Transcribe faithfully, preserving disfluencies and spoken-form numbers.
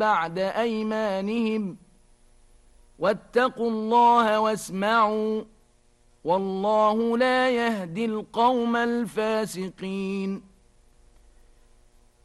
بعد أيمانهم واتقوا الله واسمعوا والله لا يهدي القوم الفاسقين